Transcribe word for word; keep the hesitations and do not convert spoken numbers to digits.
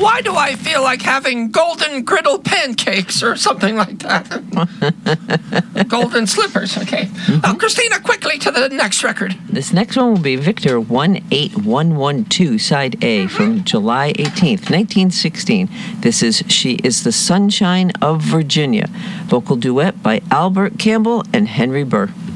Why do I feel like having golden griddle pancakes or something like that? Golden slippers, okay. Mm-hmm. Uh, Christina, quickly to the next record. This next one will be Victor one eight one one two, side A, mm-hmm. from July eighteenth, nineteen sixteen. This is She is the Sunshine of Virginia. Vocal duet by Albert Campbell and Henry Burr.